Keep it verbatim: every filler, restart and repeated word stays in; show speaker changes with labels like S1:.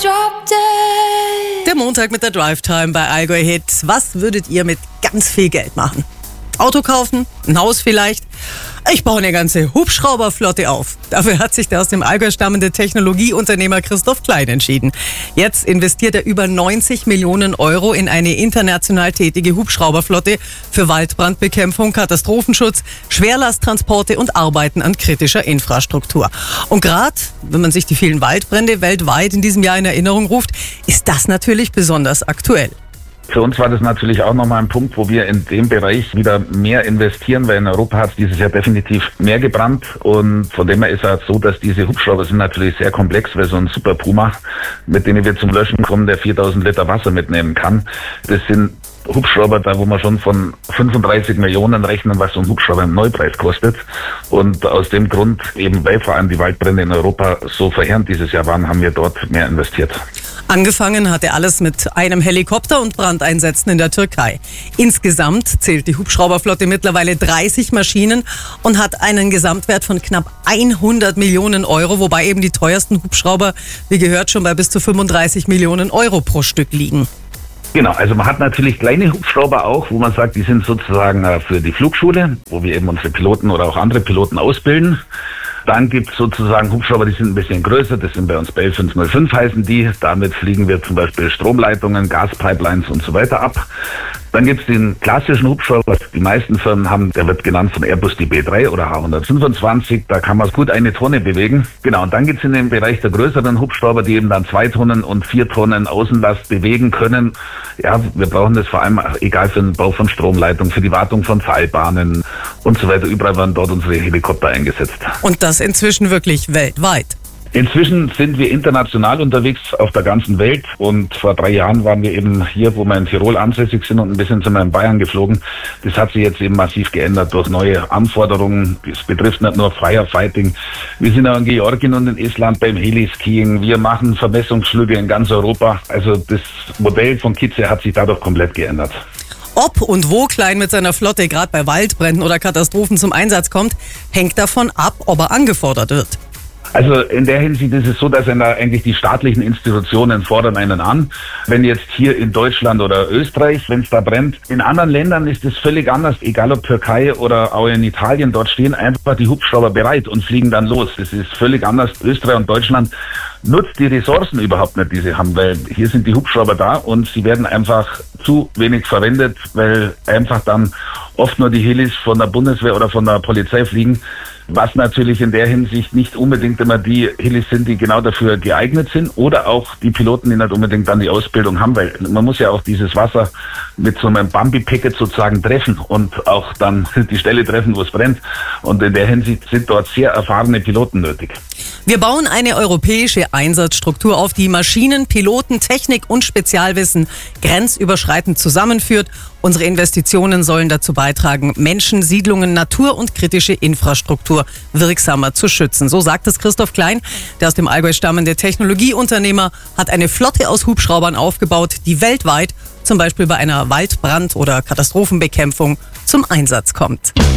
S1: Der Montag mit der Drive Time bei Allgäu Hit. Was würdet ihr mit ganz viel Geld machen? Auto kaufen? Ein Haus vielleicht? Ich baue eine ganze Hubschrauberflotte auf. Dafür hat sich der aus dem Allgäu stammende Technologieunternehmer Christoph Klein entschieden. Jetzt investiert er über neunzig Millionen Euro in eine international tätige Hubschrauberflotte für Waldbrandbekämpfung, Katastrophenschutz, Schwerlasttransporte und Arbeiten an kritischer Infrastruktur. Und gerade, wenn man sich die vielen Waldbrände weltweit in diesem Jahr in Erinnerung ruft, ist das natürlich besonders aktuell.
S2: Für uns war das natürlich auch nochmal ein Punkt, wo wir in dem Bereich wieder mehr investieren, weil in Europa hat es dieses Jahr definitiv mehr gebrannt und von dem her ist es so, dass diese Hubschrauber sind natürlich sehr komplex, weil so ein Super Puma, mit denen wir zum Löschen kommen, der viertausend Liter Wasser mitnehmen kann, das sind Hubschrauber, da wo man schon von fünfunddreißig Millionen rechnen, was so ein Hubschrauber im Neupreis kostet. Und aus dem Grund, eben weil vor allem die Waldbrände in Europa so verheerend dieses Jahr waren, haben wir dort mehr investiert.
S1: Angefangen hat er alles mit einem Helikopter und Brandeinsätzen in der Türkei. Insgesamt zählt die Hubschrauberflotte mittlerweile dreißig Maschinen und hat einen Gesamtwert von knapp hundert Millionen Euro, wobei eben die teuersten Hubschrauber, wie gehört, schon bei bis zu fünfunddreißig Millionen Euro pro Stück liegen.
S2: Genau, also man hat natürlich kleine Hubschrauber auch, wo man sagt, die sind sozusagen für die Flugschule, wo wir eben unsere Piloten oder auch andere Piloten ausbilden. Dann gibt es sozusagen Hubschrauber, die sind ein bisschen größer, das sind bei uns Bell fünf null fünf heißen die. Damit fliegen wir zum Beispiel Stromleitungen, Gaspipelines und so weiter ab. Dann gibt es den klassischen Hubschrauber, was die meisten Firmen haben, der wird genannt von Airbus die B drei oder H hundertfünfundzwanzig, da kann man gut eine Tonne bewegen. Genau, und dann gibt es in dem Bereich der größeren Hubschrauber, die eben dann zwei Tonnen und vier Tonnen Außenlast bewegen können. Ja, wir brauchen das vor allem, egal für den Bau von Stromleitungen, für die Wartung von Seilbahnen und so weiter. Überall werden dort unsere Helikopter eingesetzt.
S1: Und das inzwischen wirklich weltweit.
S2: Inzwischen sind wir international unterwegs auf der ganzen Welt und vor drei Jahren waren wir eben hier, wo wir in Tirol ansässig sind und ein bisschen sind wir in Bayern geflogen. Das hat sich jetzt eben massiv geändert durch neue Anforderungen. Das betrifft nicht nur Firefighting. Wir sind auch in Georgien und in Estland beim Heliskiing. Wir machen Vermessungsflüge in ganz Europa. Also das Modell von Kitze hat sich dadurch komplett geändert.
S1: Ob und wo Klein mit seiner Flotte gerade bei Waldbränden oder Katastrophen zum Einsatz kommt, hängt davon ab, ob er angefordert wird.
S2: Also in der Hinsicht ist es so, dass da eigentlich die staatlichen Institutionen fordern einen an. Wenn jetzt hier in Deutschland oder Österreich, wenn es da brennt, in anderen Ländern ist es völlig anders, egal ob Türkei oder auch in Italien, dort stehen einfach die Hubschrauber bereit und fliegen dann los. Das ist völlig anders. Österreich und Deutschland nutzt die Ressourcen überhaupt nicht, die sie haben, weil hier sind die Hubschrauber da und sie werden einfach zu wenig verwendet, weil einfach dann oft nur die Helis von der Bundeswehr oder von der Polizei fliegen, was natürlich in der Hinsicht nicht unbedingt immer die Helis sind, die genau dafür geeignet sind oder auch die Piloten, die nicht unbedingt dann die Ausbildung haben, weil man muss ja auch dieses Wasser mit so einem Bambi-Packet sozusagen treffen und auch dann die Stelle treffen, wo es brennt und in der Hinsicht sind dort sehr erfahrene Piloten nötig.
S1: Wir bauen eine europäische Einsatzstruktur auf, die Maschinen, Piloten, Technik und Spezialwissen grenzüberschreitend zusammenführt. Unsere Investitionen sollen dazu beitragen, Menschen, Siedlungen, Natur und kritische Infrastruktur wirksamer zu schützen. So sagt es Christoph Klein, der aus dem Allgäu stammende Technologieunternehmer, hat eine Flotte aus Hubschraubern aufgebaut, die weltweit, zum Beispiel bei einer Waldbrand- oder Katastrophenbekämpfung, zum Einsatz kommt.